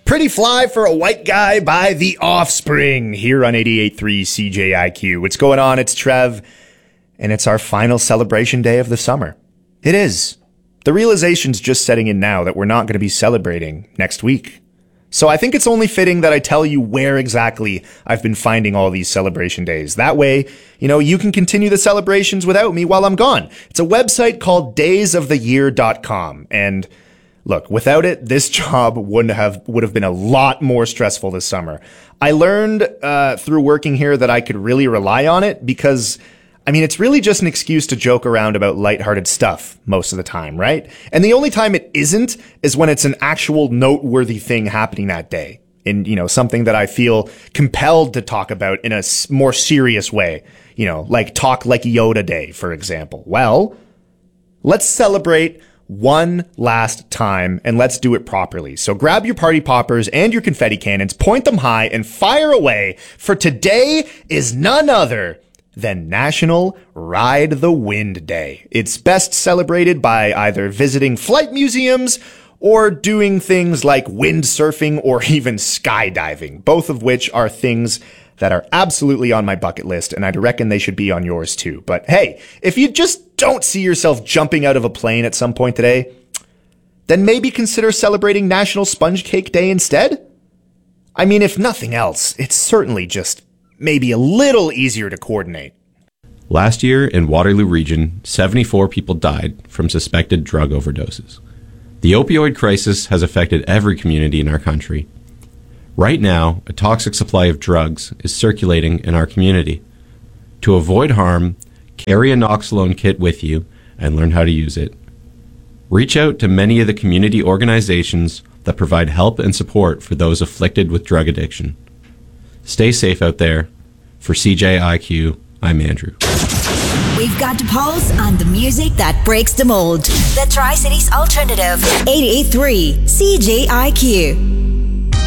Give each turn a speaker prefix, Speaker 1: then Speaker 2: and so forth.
Speaker 1: Pretty Fly for a White Guy by The Offspring here on 88.3 CJIQ. What's going on? It's Trev, and it's our final celebration day of the summer. It is. The realization's just setting in now that we're not going to be celebrating next week. So I think it's only fitting that I tell you where exactly I've been finding all these celebration days. That way, you can continue the celebrations without me while I'm gone. It's a website called daysoftheyear.com, and look, without it, this job would have been a lot more stressful this summer. I learned through working here that I could really rely on it because, it's really just an excuse to joke around about lighthearted stuff most of the time, right? And the only time it isn't is when it's an actual noteworthy thing happening that day. And, something that I feel compelled to talk about in a more serious way, like Talk Like Yoda Day, for example. Well, let's celebrate one last time, and let's do it properly. So grab your party poppers and your confetti cannons, point them high, and fire away, for today is none other than National Ride the Wind Day. It's best celebrated by either visiting flight museums or doing things like windsurfing or even skydiving, both of which are things that are absolutely on my bucket list, and I'd reckon they should be on yours too. But hey, if you just don't see yourself jumping out of a plane at some point today, then maybe consider celebrating National Sponge Cake Day instead. If nothing else, it's certainly just maybe a little easier to coordinate.
Speaker 2: Last year in Waterloo Region, 74 people died from suspected drug overdoses. The opioid crisis has affected every community in our country. Right now, a toxic supply of drugs is circulating in our community. To avoid harm, carry a Noxalone kit with you and learn how to use it. Reach out to many of the community organizations that provide help and support for those afflicted with drug addiction. Stay safe out there. For CJIQ, I'm Andrew.
Speaker 3: We've got to pulse on the music that breaks the mold. The Tri-Cities Alternative, 88.3 CJIQ.